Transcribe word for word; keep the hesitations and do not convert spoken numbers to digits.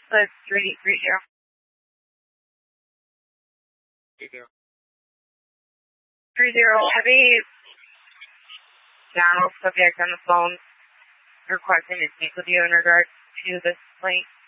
That's three three zero. Three zero. Three zero. Have a now subject on the phone requesting to speak with you in regards to this complaint.